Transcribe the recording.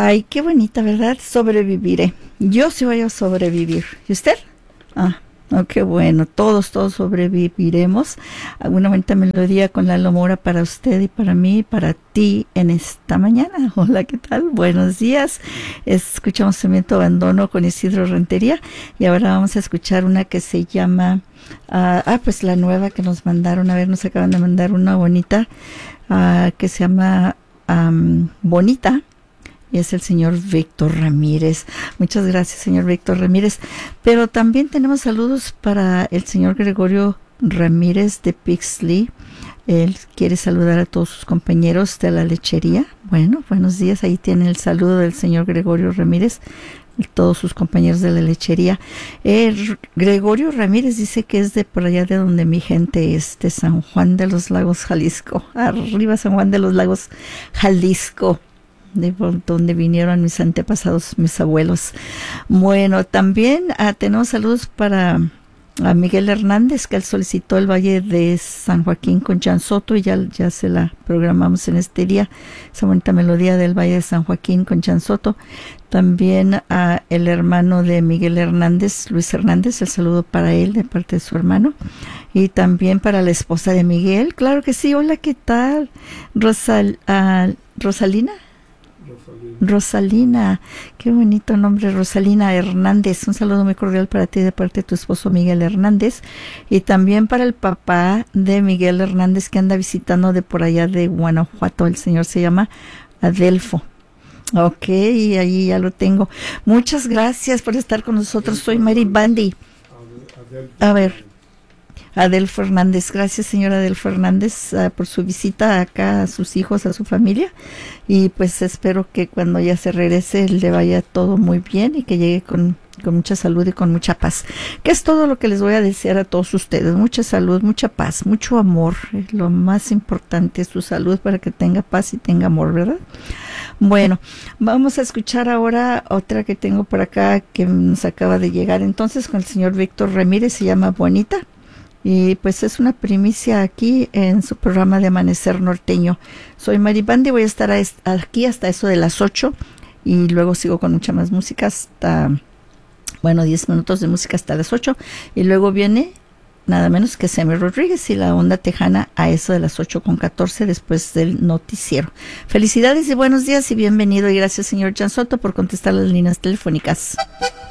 Ay, qué bonita, ¿verdad? Sobreviviré. Yo sí voy a sobrevivir. ¿Y usted? Ah, oh, qué bueno. Todos sobreviviremos. Una bonita melodía con la Mora para usted y para mí y para ti en esta mañana. Hola, ¿qué tal? Buenos días. Escuchamos Cemento Abandono con Isidro Rentería y ahora vamos a escuchar una que se llama... pues la nueva que nos mandaron. A ver, nos acaban de mandar una bonita que se llama Bonita. Y es el señor Víctor Ramírez. Muchas gracias, señor Víctor Ramírez. Pero también tenemos saludos para el señor Gregorio Ramírez de Pixley. Él quiere saludar a todos sus compañeros de la lechería. Bueno, buenos días. Ahí tiene el saludo del señor Gregorio Ramírez, todos sus compañeros de la lechería. Gregorio Ramírez dice que es de por allá de donde mi gente es, de San Juan de los Lagos, Jalisco. Arriba San Juan de los Lagos, Jalisco, de donde vinieron mis antepasados, mis abuelos. Bueno, también tenemos saludos para a Miguel Hernández, que él solicitó el Valle de San Joaquín con Jan Soto y ya se la programamos en este día, esa bonita melodía del Valle de San Joaquín con Jan Soto. También a el hermano de Miguel Hernández, Luis Hernández, el saludo para él de parte de su hermano. Y también para la esposa de Miguel, claro que sí. Hola, ¿qué tal? Rosalina, qué bonito nombre, Rosalina Hernández. Un saludo muy cordial para ti de parte de tu esposo Miguel Hernández. Y también para el papá de Miguel Hernández que anda visitando de por allá de Guanajuato. El señor se llama Adelfo. Ok, ahí ya lo tengo. Muchas gracias por estar con nosotros. Soy Mary Bandy. A ver, Adelfo Hernández. Gracias, señora Adelfo Hernández, por su visita acá a sus hijos, a su familia. Y pues espero que cuando ya se regrese le vaya todo muy bien y que llegue con mucha salud y con mucha paz. Que es todo lo que les voy a desear a todos ustedes. Mucha salud, mucha paz, mucho amor. Lo más importante es su salud para que tenga paz y tenga amor, ¿verdad? Bueno, vamos a escuchar ahora otra que tengo por acá que nos acaba de llegar entonces con el señor Víctor Ramírez. Se llama Bonita. Y pues es una primicia aquí en su programa de Amanecer Norteño. Soy Mary Bandy, voy a estar aquí hasta eso de las 8 y luego sigo con mucha más música hasta, 10 minutos de música hasta las 8 y luego viene nada menos que Semi Rodríguez y la onda tejana a eso de las 8:14 después del noticiero. Felicidades y buenos días y bienvenido y gracias señor Jan Soto por contestar las líneas telefónicas.